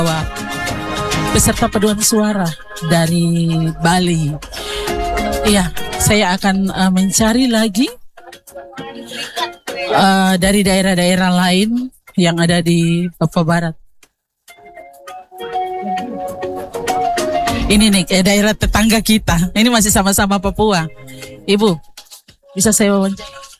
peserta paduan suara dari Bali. Iya, saya akan mencari lagi dari daerah-daerah lain yang ada di Papua Barat. Ini nih daerah tetangga kita. Ini masih sama-sama Papua. Ibu, bisa saya wawancara?